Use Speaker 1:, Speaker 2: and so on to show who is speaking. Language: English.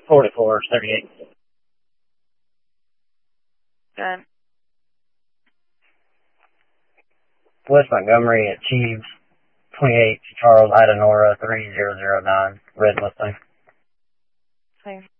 Speaker 1: 4438.
Speaker 2: Good.
Speaker 1: West Montgomery at Cheeves, 28 Charles Idenora 3009, red Mustang.
Speaker 2: Okay.